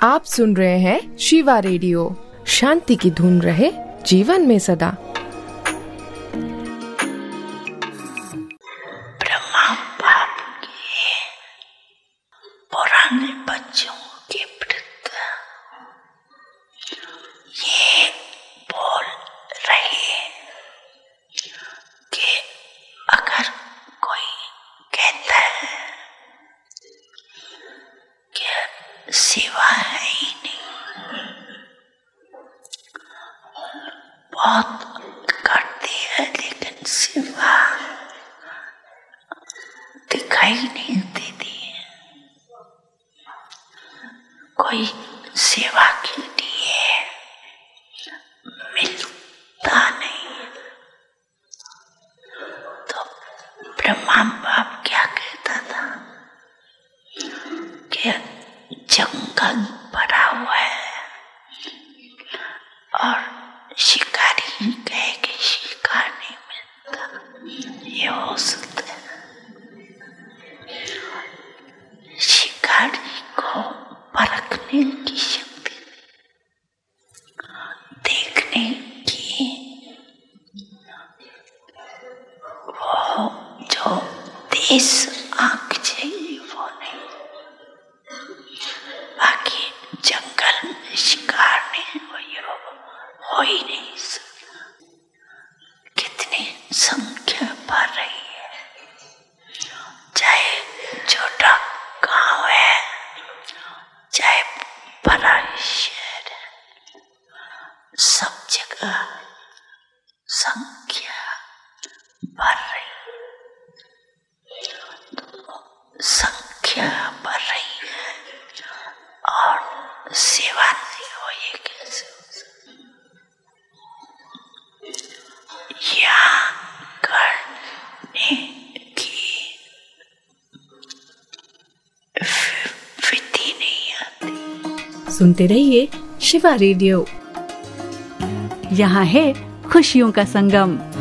आप सुन रहे हैं शिवा रेडियो। शांति की धुन रहे जीवन में सदा। ब्रह्मा बाप के पुराने बच्चों के वृद्ध ये बोल रहे कि अगर कोई कहता है कि सिवा है ही नहीं, बहुत करती है लेकिन सिवा दिखाई नहीं देती है, कोई सेवा के लिए मिलता नहीं। तो ब्रह्मा बाप क्या कहता था कि जंगल भरा हुआ है और शिकारी कहे कि शिकार नहीं मिलता, ये हो सकता है। शिकारी को परखने की शक्ति, देखने की वो जो तेज आंख चाहिए वो नहीं। बाकी जंगल में शिकार नहीं हो ही नहीं सकता। कितनी संख्या बढ़ रही है, चाहे छोटा गांव है चाहे बड़ा शहर है, सब जगह संख्या बढ़ रही है। संख्या बढ़ रही है और सेवा नहीं हो, ये कैसे हो सकता? यहाँ करने की विधि नहीं आती। सुनते रहिए शिवा रेडियो। यहाँ है खुशियों का संगम।